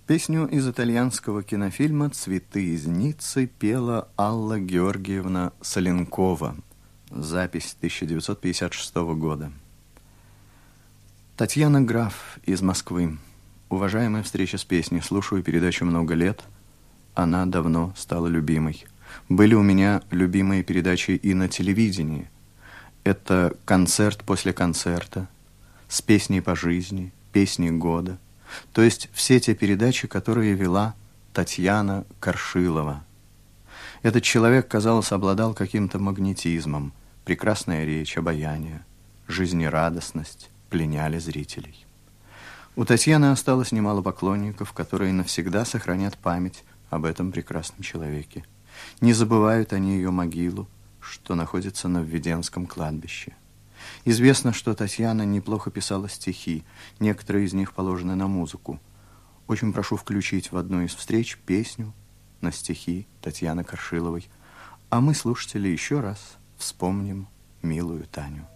Песню из итальянского кинофильма «Цветы из Ниццы» пела Алла Георгиевна Соленкова. Запись 1956 года. Татьяна Граф из Москвы. Уважаемая встреча с песней. Слушаю передачу много лет. Она давно стала любимой. Были у меня любимые передачи и на телевидении. Это «Концерт после концерта», «С песней по жизни», «Песни года». То есть все те передачи, которые вела Татьяна Коршилова. Этот человек, казалось, обладал каким-то магнетизмом. Прекрасная речь, обаяние, жизнерадостность пленяли зрителей. У Татьяны осталось немало поклонников, которые навсегда сохранят память об этом прекрасном человеке. Не забывают они ее могилу, что находится на Введенском кладбище. Известно, что Татьяна неплохо писала стихи, некоторые из них положены на музыку. Очень прошу включить в одну из встреч песню на стихи Татьяны Коршиловой, а мы, слушатели, еще раз вспомним милую Таню.